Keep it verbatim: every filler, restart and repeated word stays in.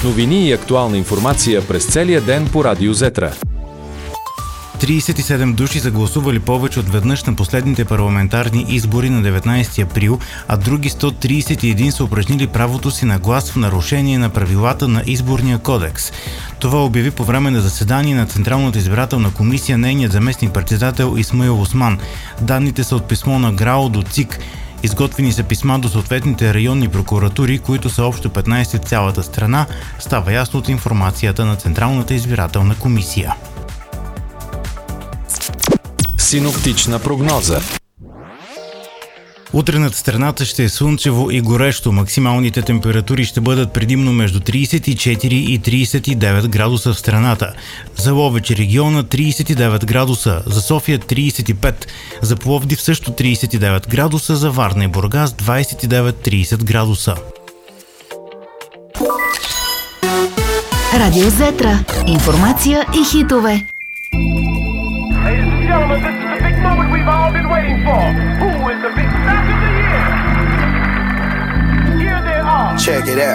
Новини и актуална информация през целия ден по Радио Зетра. тридесет и седем души са гласували повече от веднъж на последните парламентарни избори на деветнайсети април, а други сто тридесет и един са упражнили правото си на глас в нарушение на правилата на Изборния кодекс. Това обяви по време на заседание на Централната избирателна комисия нейният заместник-председател Исмаил Осман. Данните са от писмо на ГРАО до ЦИК. Изготвени са писма до съответните районни прокуратури, които са общо петнайсет в цялата страна, става ясно от информацията на Централната избирателна комисия. Синоптична прогноза. Утре над страната ще е слънчево и горещо. Максималните температури ще бъдат предимно между тридесет и четири и тридесет и девет градуса в страната. За Ловеч региона тридесет и девет градуса, за София тридесет и пет, за Пловдив също тридесет и девет градуса, за Варна и Бургас двайсет и девет до тридесет градуса. Радио Зетра. Информация и хитове. Gentlemen, this is the big moment we've all been waiting for. Who is the big star of the year? Here they are. Check it out.